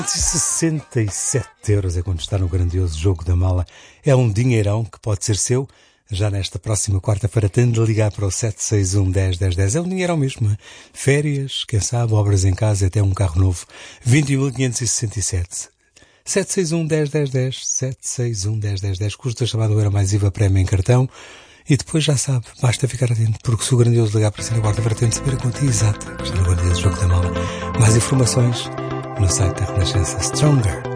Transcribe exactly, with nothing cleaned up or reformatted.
sessenta e sete euros é quando está no grandioso Jogo da Mala. É um dinheirão que pode ser seu. Já nesta próxima quarta-feira tem de ligar para o sete seis um, dez, dez, dez. É um dinheirão mesmo. Férias, quem sabe, obras em casa, até um carro novo. vinte e um mil quinhentos e sessenta e sete. sete seis um, dez, dez, dez. sete seis um, dez, dez, dez. Custa chamado Euro mais I V A prémio em cartão. E depois já sabe, basta ficar atento, porque se o grandioso ligar para si na quarta-feira tem de saber a quantia exata. Está no grandioso Jogo da Mala. Mais informações no site da Renascença. Stronger.